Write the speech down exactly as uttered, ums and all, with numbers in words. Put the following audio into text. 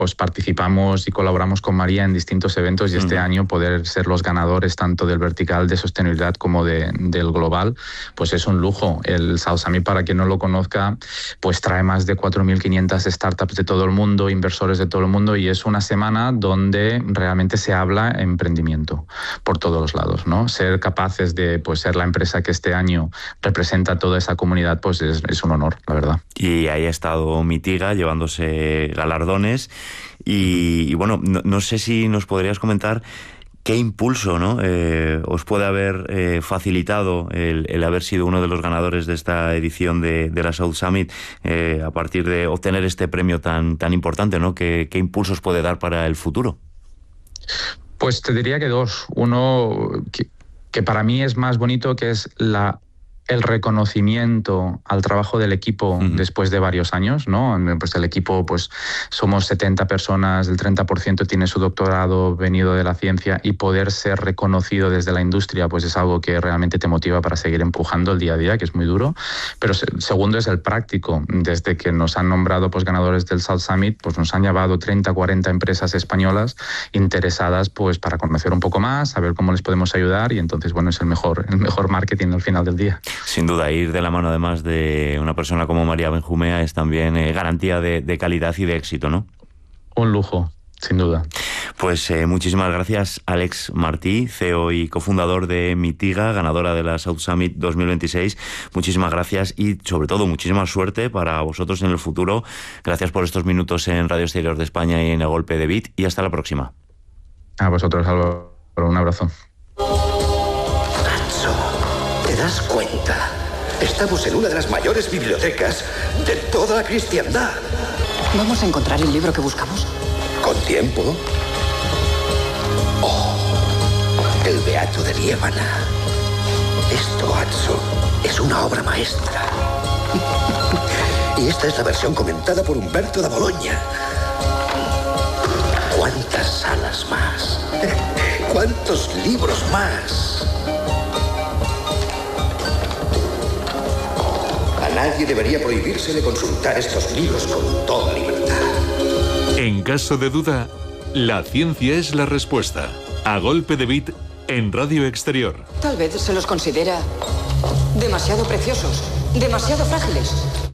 pues participamos y colaboramos con María en distintos eventos y este uh-huh. año poder ser los ganadores tanto del vertical de sostenibilidad como de, del global, pues es un lujo. El South Summit, para quien no lo conozca, pues trae más de cuatro mil quinientas startups de todo el mundo, inversores de todo el mundo, y es una semana donde realmente se habla emprendimiento por todos los lados, ¿no? Ser capaces de pues, ser la empresa que este año representa a toda esa comunidad, pues es, es un honor, la verdad. Y ahí ha estado Mitiga llevándose galardones. Y, y bueno, no, no sé si nos podrías comentar qué impulso, ¿no? eh, os puede haber eh, facilitado el, el haber sido uno de los ganadores de esta edición de, de la South Summit eh, a partir de obtener este premio tan, tan importante, ¿no? ¿Qué, qué impulsos puede dar para el futuro? Pues te diría que dos. Uno que, que para mí es más bonito, que es la el reconocimiento al trabajo del equipo uh-huh. después de varios años, ¿no? Pues el equipo, pues somos setenta personas, el treinta por ciento tiene su doctorado venido de la ciencia, y poder ser reconocido desde la industria, pues es algo que realmente te motiva para seguir empujando el día a día, que es muy duro. Pero segundo es el práctico. Desde que nos han nombrado pues ganadores del South Summit, pues nos han llevado treinta, cuarenta empresas españolas interesadas pues para conocer un poco más, saber cómo les podemos ayudar, y entonces, bueno, es el mejor, el mejor marketing al final del día. Sin duda, ir de la mano además de una persona como María Benjumea es también eh, garantía de, de calidad y de éxito, ¿no? Un lujo, sin duda. Pues eh, muchísimas gracias, Àlex Martí, C E O y cofundador de Mitiga, ganadora de la South Summit dos mil veintiséis. Muchísimas gracias y, sobre todo, muchísima suerte para vosotros en el futuro. Gracias por estos minutos en Radio Exterior de España y en A Golpe de Bit, y hasta la próxima. A vosotros, Álvaro. Un abrazo. ¿Te das cuenta? Estamos en una de las mayores bibliotecas de toda la cristiandad. ¿Vamos a encontrar el libro que buscamos? Con tiempo. Oh, el Beato de Liébana. Esto, Atso, es una obra maestra. Y esta es la versión comentada por Humberto da Bologna. ¿Cuántas salas más? ¿Cuántos libros más? A nadie debería prohibírsele consultar estos libros con toda libertad. En caso de duda, la ciencia es la respuesta. A Golpe de Bit en Radio Exterior. Tal vez se los considera demasiado preciosos, demasiado frágiles.